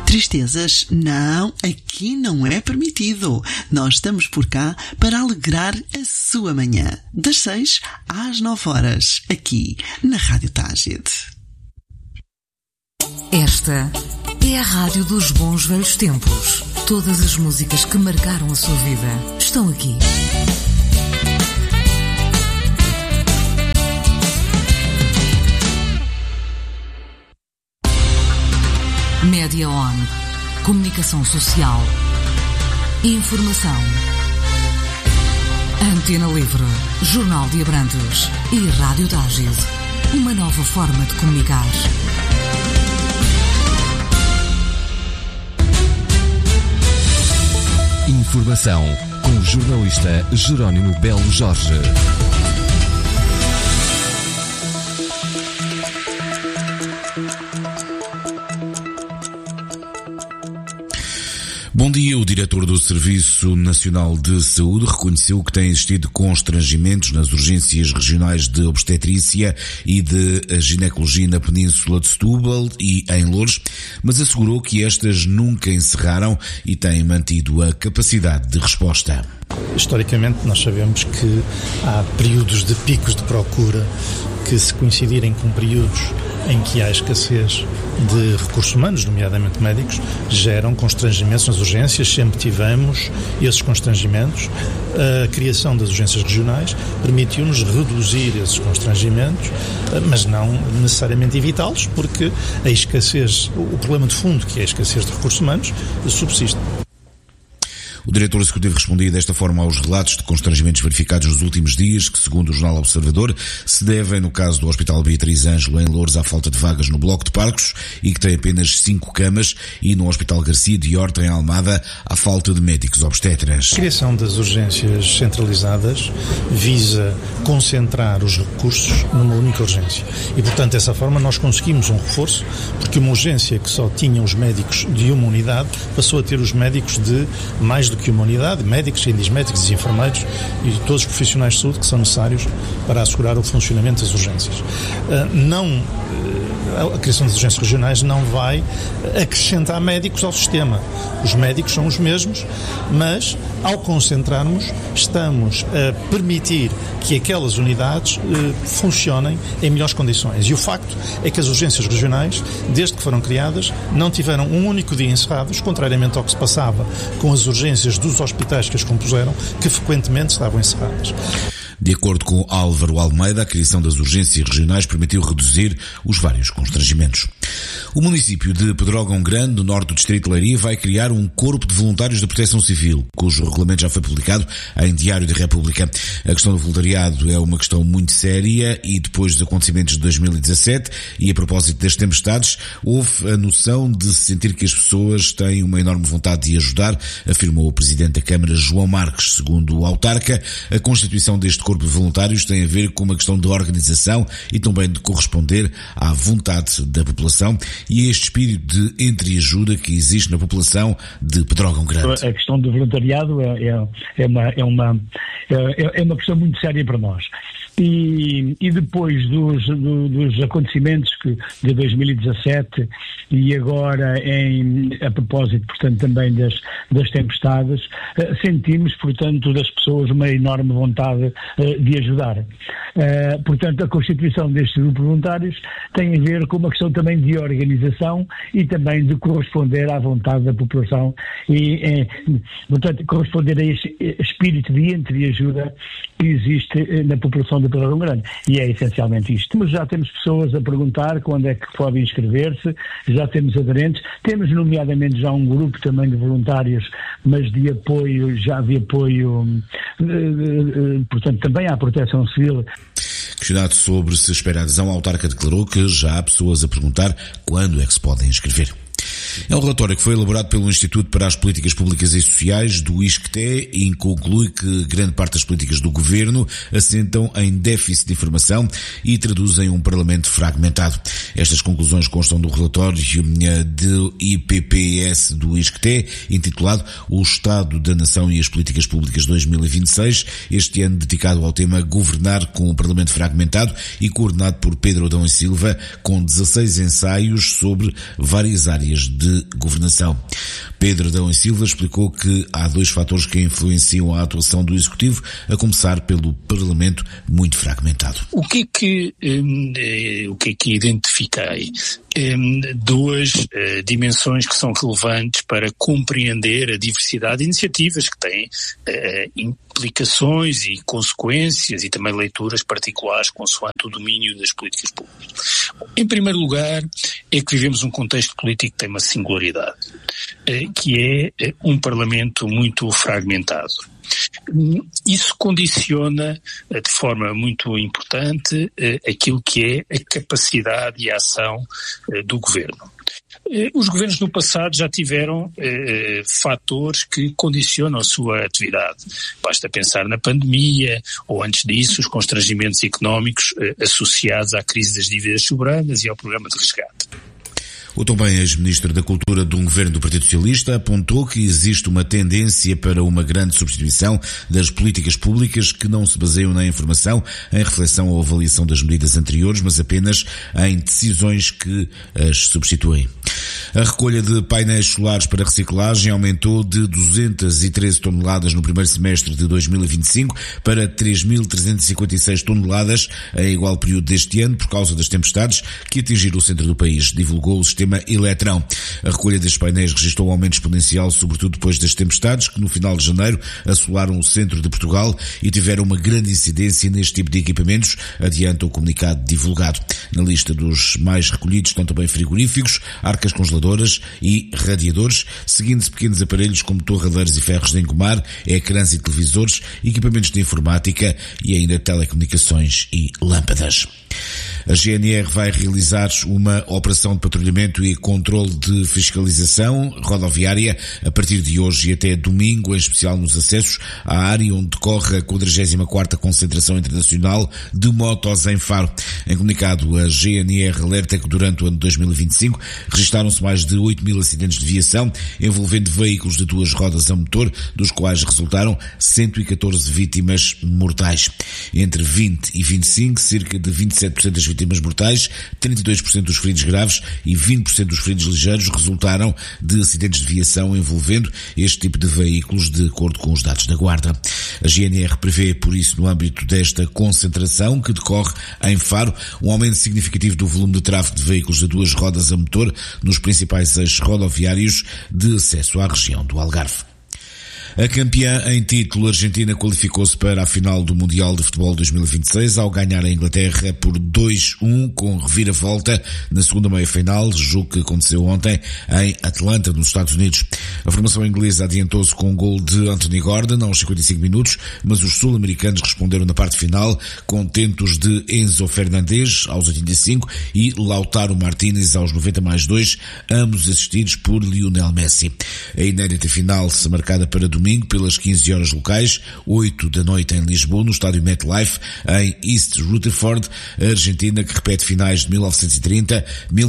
Tristezas? Não, aqui não é permitido. Nós estamos por cá para alegrar a sua manhã. Das 6 às 9 horas, aqui na Rádio Tágide. Esta é a Rádio dos Bons Velhos Tempos. Todas as músicas que marcaram a sua vida estão aqui. Média On. Comunicação social. Informação. Antena Livre. Jornal de Abrantes. E Rádio Tágide. Uma nova forma de comunicar. Informação com o jornalista Jerónimo Belo Jorge. Bom dia. O diretor do Serviço Nacional de Saúde reconheceu que tem existido constrangimentos nas urgências regionais de obstetrícia e de ginecologia na Península de Setúbal e em Loures, mas assegurou que estas nunca encerraram e têm mantido a capacidade de resposta. Historicamente, nós sabemos que há períodos de picos de procura que, se coincidirem com períodos em que há escassez de recursos humanos, nomeadamente médicos, geram constrangimentos nas urgências. Sempre tivemos esses constrangimentos. A criação das urgências regionais permitiu-nos reduzir esses constrangimentos, mas não necessariamente evitá-los, porque a escassez, o problema de fundo, que é a escassez de recursos humanos, subsiste. O diretor executivo respondia desta forma aos relatos de constrangimentos verificados nos últimos dias, que, segundo o Jornal Observador, se devem, no caso do Hospital Beatriz Ângelo, em Loures, à falta de vagas no bloco de partos e que tem apenas 5 camas, e no Hospital Garcia de Horta, em Almada, à falta de médicos obstetras. A criação das urgências centralizadas visa concentrar os recursos numa única urgência e, portanto, dessa forma nós conseguimos um reforço, porque uma urgência que só tinha os médicos de uma unidade passou a ter os médicos de mais do que uma unidade, médicos, médicos, enfermeiros e todos os profissionais de saúde que são necessários para assegurar o funcionamento das urgências. A criação das urgências regionais não vai acrescentar médicos ao sistema. Os médicos são os mesmos, mas ao concentrarmos estamos a permitir que aquelas unidades funcionem em melhores condições. E o facto é que as urgências regionais, desde que foram criadas, não tiveram um único dia encerrados, contrariamente ao que se passava com as urgências dos hospitais que as compuseram, que frequentemente estavam encerradas. De acordo com Álvaro Almeida, a criação das urgências regionais permitiu reduzir os vários constrangimentos. O município de Pedrógão Grande, no norte do distrito de Leiria, vai criar um corpo de voluntários da Proteção Civil, cujo regulamento já foi publicado em Diário da República. A questão do voluntariado é uma questão muito séria e, depois dos acontecimentos de 2017 e a propósito das tempestades, houve a noção de sentir que as pessoas têm uma enorme vontade de ajudar, afirmou o Presidente da Câmara, João Marques. Segundo o autarca, a constituição deste corpo de voluntários tem a ver com uma questão de organização e também de corresponder à vontade da população e a este espírito de entreajuda que existe na população de Pedrógão Grande. A questão do voluntariado é uma questão muito séria para nós. E depois dos acontecimentos de 2017 e agora a propósito, portanto, também das tempestades, sentimos, portanto, das pessoas uma enorme vontade de ajudar. Portanto, a constituição deste grupo de voluntários tem a ver com uma questão também de organização e também de corresponder à vontade da população e, portanto, corresponder a esse espírito de entreajuda que existe na população de Pedrógão Grande. E é essencialmente isto. Mas já temos pessoas a perguntar quando é que podem inscrever-se, já temos aderentes, temos nomeadamente já um grupo também de voluntários, mas de apoio, portanto, também à Proteção Civil. Questionado sobre se espera adesão, a autarca declarou que já há pessoas a perguntar quando é que se podem inscrever. É um relatório que foi elaborado pelo Instituto para as Políticas Públicas e Sociais do ISCTE e conclui que grande parte das políticas do governo assentam em déficit de informação e traduzem um parlamento fragmentado. Estas conclusões constam do relatório do IPPS do ISCTE, intitulado O Estado da Nação e as Políticas Públicas 2026, este ano dedicado ao tema Governar com o Parlamento Fragmentado e coordenado por Pedro Adão e Silva, com 16 ensaios sobre várias áreas de de governação. Pedro Adão e Silva explicou que há 2 fatores que influenciam a atuação do Executivo, a começar pelo Parlamento muito fragmentado. O que é que identifiquei? 2 dimensões que são relevantes para compreender a diversidade de iniciativas que têm implicações e consequências e também leituras particulares consoante o domínio das políticas públicas. Em primeiro lugar, é que vivemos um contexto político que tem uma singularidade, que é um Parlamento muito fragmentado. Isso condiciona de forma muito importante aquilo que é a capacidade e a ação do governo. Os governos no passado já tiveram fatores que condicionam a sua atividade. Basta pensar na pandemia ou, antes disso, os constrangimentos económicos associados à crise das dívidas soberanas e ao programa de resgate. O também ex-ministro da Cultura de um governo do Partido Socialista apontou que existe uma tendência para uma grande substituição das políticas públicas que não se baseiam na informação, em reflexão ou avaliação das medidas anteriores, mas apenas em decisões que as substituem. A recolha de painéis solares para reciclagem aumentou de 213 toneladas no primeiro semestre de 2025 para 3.356 toneladas em igual período deste ano por causa das tempestades que atingiram o centro do país, divulgou o sistema Eletrão. A recolha destes painéis registrou um aumento exponencial, sobretudo depois das tempestades que no final de janeiro assolaram o centro de Portugal e tiveram uma grande incidência neste tipo de equipamentos, adianta o comunicado divulgado. Na lista dos mais recolhidos estão também frigoríficos, arcas congeladoras e radiadores, seguindo-se pequenos aparelhos como torradeiras e ferros de engomar, ecrãs e televisores, equipamentos de informática e ainda telecomunicações e lâmpadas. A GNR vai realizar uma operação de patrulhamento e controle de fiscalização rodoviária a partir de hoje e até domingo, em especial nos acessos à área onde decorre a 44ª Concentração Internacional de Motos em Faro. Em comunicado, a GNR alerta que durante o ano de 2025 registaram-se mais de 8.000 acidentes de viação envolvendo veículos de 2 rodas a motor, dos quais resultaram 114 vítimas mortais. Entre 20 e 25, cerca de 27% das vítimas mortais, 32% dos feridos graves e 20% dos feridos ligeiros resultaram de acidentes de viação envolvendo este tipo de veículos, de acordo com os dados da Guarda. A GNR prevê, por isso, no âmbito desta concentração que decorre em Faro, um aumento significativo do volume de tráfego de veículos de 2 rodas a motor nos principais eixos rodoviários de acesso à região do Algarve. A campeã em título, a Argentina, qualificou-se para a final do Mundial de Futebol 2026 ao ganhar a Inglaterra por 2-1 com reviravolta na segunda meia-final, jogo que aconteceu ontem em Atlanta, nos Estados Unidos. A formação inglesa adiantou-se com um gol de Anthony Gordon aos 55 minutos, mas os sul-americanos responderam na parte final com tentos de Enzo Fernandes aos 85 e Lautaro Martínez aos 90+2, ambos assistidos por Lionel Messi. A inédita final se marcada para domingo pelas 15 horas locais, 8 da noite em Lisboa, no estádio MetLife, em East Rutherford, a Argentina que repete finais de 1930,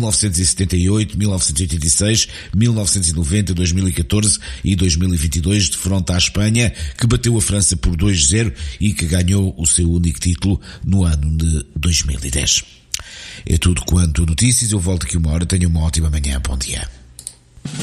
1978, 1986, 1990, 2014 e 2022 de fronte à Espanha, que bateu a França por 2-0 e que ganhou o seu único título no ano de 2010. É tudo quanto notícias, eu volto aqui uma hora, tenha uma ótima manhã, bom dia.